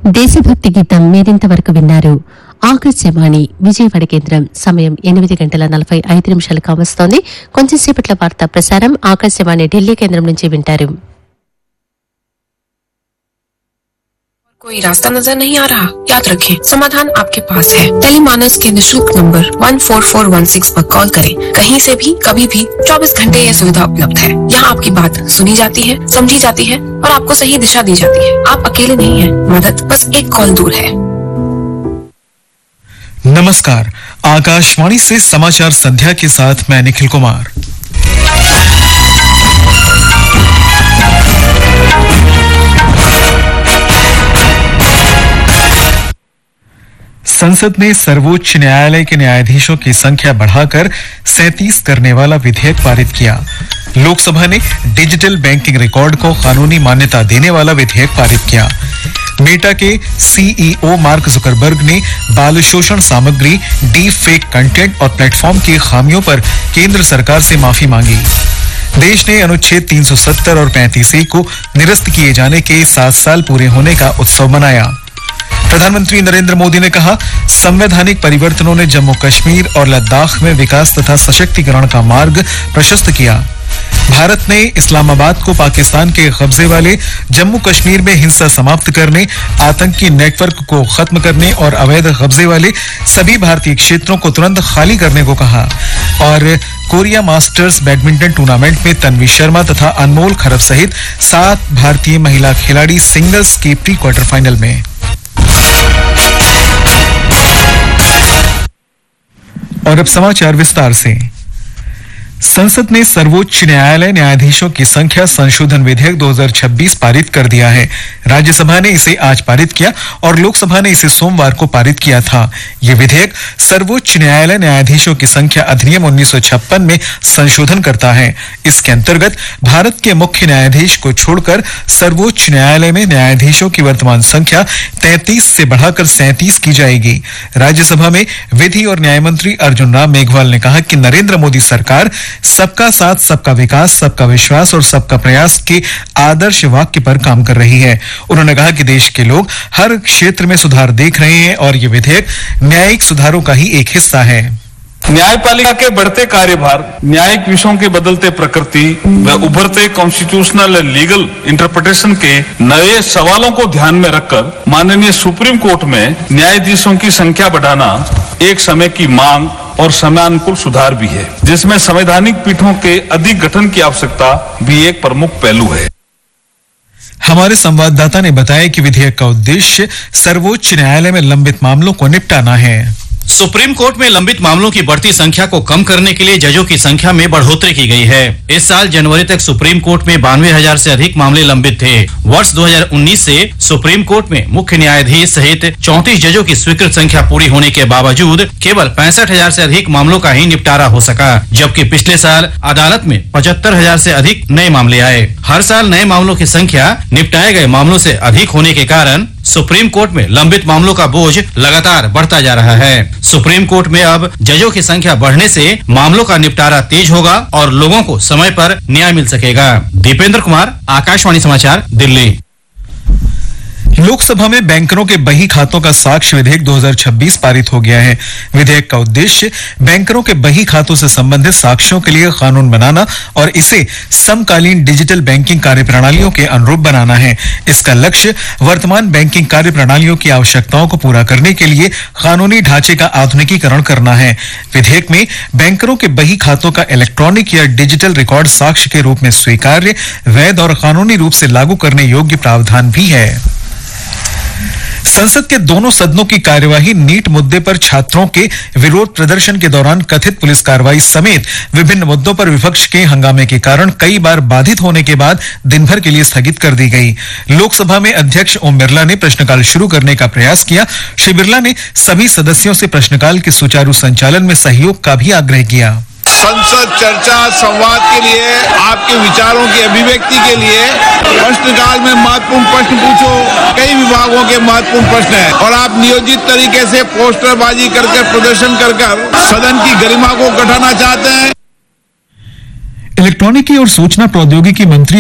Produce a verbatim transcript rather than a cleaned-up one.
దేశభక్తి గీతం మీరింతవరకు విన్నారు. ఆకాశవాణి విజయవాడ కేంద్రం. సమయం ఎనిమిది గంటల నలభై ఐదు నిమిషాలు కావస్తోంది. కొంచెంసేపట్ల వార్తా ప్రసారం ఆకాశవాణి ఢిల్లీ కేంద్రం నుంచి వింటారు. कोई रास्ता नजर नहीं आ रहा? याद रखें, समाधान आपके पास है. टेलीमानस के निशुल्क number one four four one six पर कॉल करें. कहीं से भी कभी भी चौबीस घंटे यह सुविधा उपलब्ध है. यहाँ आपकी बात सुनी जाती है, समझी जाती है और आपको सही दिशा दी जाती है. आप अकेले नहीं हैं. मदद बस एक कॉल दूर है. नमस्कार, आकाशवाणी से समाचार संध्या के साथ मैं निखिल कुमार. संसद ने सर्वोच्च न्यायालय के न्यायाधीशों की संख्या बढ़ाकर सैंतीस करने वाला विधेयक पारित किया. लोकसभा ने डिजिटल बैंकिंग रिकॉर्ड को कानूनी मान्यता देने वाला विधेयक पारित किया. मेटा के सीईओ मार्क जुकरबर्ग ने बाल शोषण सामग्री, डीप फेक कंटेंट और प्लेटफॉर्म की खामियों पर केंद्र सरकार से माफी मांगी. देश ने अनुच्छेद तीन सौ सत्तर और पैंतीस ए को निरस्त किए जाने के सात साल पूरे होने का उत्सव मनाया. प्रधानमंत्री नरेंद्र मोदी ने कहा, संवैधानिक परिवर्तनों ने जम्मू कश्मीर और लद्दाख में विकास तथा सशक्तिकरण का मार्ग प्रशस्त किया. भारत ने इस्लामाबाद को पाकिस्तान के कब्जे वाले जम्मू कश्मीर में हिंसा समाप्त करने, आतंकी नेटवर्क को खत्म करने और अवैध कब्जे वाले सभी भारतीय क्षेत्रों को तुरंत खाली करने को कहा. और कोरिया मास्टर्स बैडमिंटन टूर्नामेंट में तन्वी शर्मा तथा अनमोल खरब सहित सात भारतीय महिला खिलाड़ी सिंगल्स के प्री क्वार्टर फाइनल में. और अब समाचार विस्तार से. संसद ने सर्वोच्च न्यायालय न्यायाधीशों की संख्या संशोधन विधेयक दो हज़ार छब्बीस पारित कर दिया है. राज्यसभा ने इसे आज पारित किया और लोकसभा ने इसे सोमवार को पारित किया था. यह विधेयक सर्वोच्च न्यायालय न्यायाधीशों की संख्या अधिनियम उन्नीस सौ छप्पन में संशोधन करता है. इसके अंतर्गत भारत के मुख्य न्यायाधीश को छोड़कर सर्वोच्च न्यायालय में न्यायाधीशों की वर्तमान संख्या तैंतीस से बढ़ाकर सैंतीस की जाएगी. राज्यसभा में विधि और न्याय मंत्री अर्जुन राम मेघवाल ने कहा कि नरेंद्र मोदी सरकार सबका साथ, सबका विकास, सबका विश्वास और सबका प्रयास के आदर्श वाक्य पर काम कर रही है. उन्होंने कहा कि देश के लोग हर क्षेत्र में सुधार देख रहे हैं और ये विधेयक न्यायिक सुधारों का ही एक हिस्सा है. न्यायपालिका के बढ़ते कार्यभार, न्यायिक विषयों की बदलते प्रकृति व उभरते कॉन्स्टिट्यूशनल एंड लीगल इंटरप्रिटेशन के नए सवालों को ध्यान में रखकर माननीय सुप्रीम कोर्ट में न्यायाधीशों की संख्या बढ़ाना एक समय की मांग और समयानुकूल सुधार भी है, जिसमें संवैधानिक पीठों के अधिक गठन की आवश्यकता भी एक प्रमुख पहलू है. हमारे संवाददाता ने बताया कि विधेयक का उद्देश्य सर्वोच्च न्यायालय में लंबित मामलों को निपटाना है. सुप्रीम कोर्ट में लंबित मामलों की बढ़ती संख्या को कम करने के लिए जजों की संख्या में बढ़ोतरी की गई है. इस साल जनवरी तक सुप्रीम कोर्ट में बानवे हजार से अधिक मामले लंबित थे. वर्ष दो हज़ार उन्नीस से सुप्रीम कोर्ट में मुख्य न्यायाधीश सहित चौंतीस जजों की स्वीकृत संख्या पूरी होने के बावजूद केवल पैंसठ हजार से अधिक मामलों का ही निपटारा हो सका, जबकि पिछले साल अदालत में पचहत्तर हजार से अधिक नए मामले आए. हर साल नए मामलों की संख्या निपटाए गए मामलों से अधिक होने के कारण सुप्रीम कोर्ट में लंबित मामलों का बोझ लगातार बढ़ता जा रहा है. सुप्रीम कोर्ट में अब जजों की संख्या बढ़ने से मामलों का निपटारा तेज होगा और लोगों को समय पर न्याय मिल सकेगा. दीपेंद्र कुमार, आकाशवाणी समाचार, दिल्ली. लोकसभा में बैंकरों के बही खातों का साक्ष्य विधेयक दो हज़ार छब्बीस पारित हो गया है. विधेयक का उद्देश्य बैंकरों के बही खातों से संबंधित साक्ष्यों के लिए कानून बनाना और इसे समकालीन डिजिटल बैंकिंग कार्यप्रणालियों के अनुरूप बनाना है. इसका लक्ष्य वर्तमान बैंकिंग कार्यप्रणालियों की आवश्यकताओं को पूरा करने के लिए कानूनी ढांचे का आधुनिकीकरण करना है. विधेयक में बैंकरों के बही खातों का इलेक्ट्रॉनिक या डिजिटल रिकॉर्ड साक्ष्य के रूप में स्वीकार्य, वैध और कानूनी रूप से लागू करने योग्य प्रावधान भी है. संसद के दोनों सदनों की कार्यवाही नीट मुद्दे पर छात्रों के विरोध प्रदर्शन के दौरान कथित पुलिस कार्रवाई समेत विभिन्न मुद्दों पर विपक्ष के हंगामे के कारण कई बार बाधित होने के बाद दिन भर के लिए स्थगित कर दी गई. लोकसभा में अध्यक्ष ओम बिरला ने प्रश्नकाल शुरू करने का प्रयास किया. श्री बिरला ने सभी सदस्यों से प्रश्नकाल के सुचारू संचालन में सहयोग का भी आग्रह किया. संसद चर्चा संवाद के लिए, आपके विचारों की अभिव्यक्ति के लिए प्रश्नकाल में महत्वपूर्ण प्रश्न पूछो. कई विभागों के महत्वपूर्ण प्रश्न हैं और आप नियोजित तरीके से पोस्टरबाजी करके प्रदर्शन कर कर सदन की गरिमा को घटाना चाहते हैं. इलेक्ट्रॉनिकी और सूचना प्रौद्योगिकी मंत्री